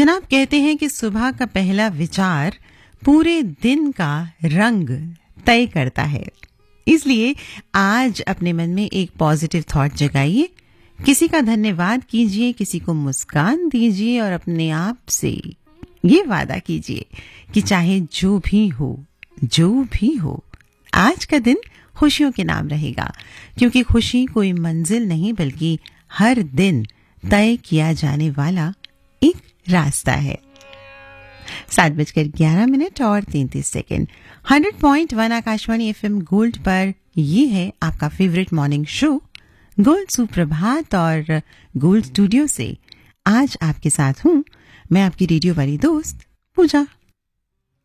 जनाब कहते हैं कि सुबह का पहला विचार पूरे दिन का रंग तय करता है। इसलिए आज अपने मन में एक पॉजिटिव थॉट जगाइए, किसी का धन्यवाद कीजिए, किसी को मुस्कान दीजिए और अपने आप से ये वादा कीजिए कि चाहे जो भी हो आज का दिन खुशियों के नाम रहेगा, क्योंकि खुशी कोई मंजिल नहीं बल्कि हर दिन तय किया जाने वाला एक रास्ता है। 7:11 और 33 सेकेंड 100.1 आकाशवाणी एफएम गोल्ड पर ये है आपका फेवरेट मॉर्निंग शो गोल्ड सुप्रभात। और गोल्ड स्टूडियो से आज आपके साथ हूं मैं, आपकी रेडियो वाली दोस्त पूजा।